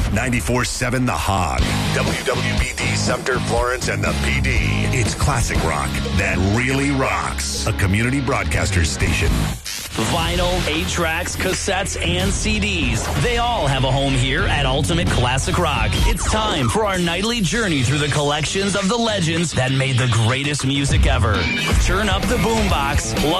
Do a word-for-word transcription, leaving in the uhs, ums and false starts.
ninety-four seven The Hog, W W B D Sumter, Florence, and the P D. It's classic rock that really rocks. A community broadcaster station. Vinyl, eight tracks, cassettes, and C Ds. They all have a home here at Ultimate Classic Rock. It's time for our nightly journey through the collections of the legends that made the greatest music ever. Turn up the boombox.